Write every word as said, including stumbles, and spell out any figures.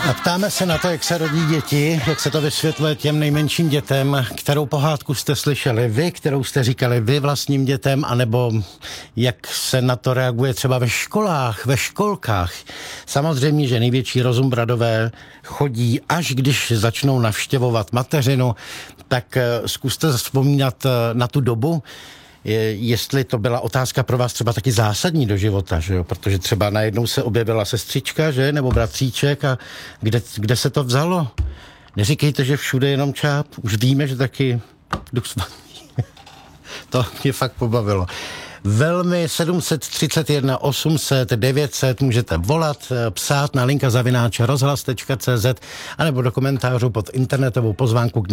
A ptáme se na to, jak se rodí děti, jak se to vysvětluje těm nejmenším dětem, kterou pohádku jste slyšeli vy, kterou jste říkali vy vlastním dětem, anebo jak se na to reaguje třeba ve školách, ve školkách. Samozřejmě, že největší rozumbradové chodí, až když začnou navštěvovat mateřinu, tak zkuste vzpomínat na tu dobu, jestli to byla otázka pro vás třeba taky zásadní do života, že jo? Protože třeba najednou se objevila sestřička, že? Nebo bratříček a kde, kde se to vzalo? Neříkejte, že všude jenom čáp. Už víme, že taky Duch Svatý. To mě fakt pobavilo. Velmi sedm set třicet jedna osm set devět set můžete volat, psát na linka zavináč rozhlas tečka cé zet anebo do komentářů pod internetovou pozvánku k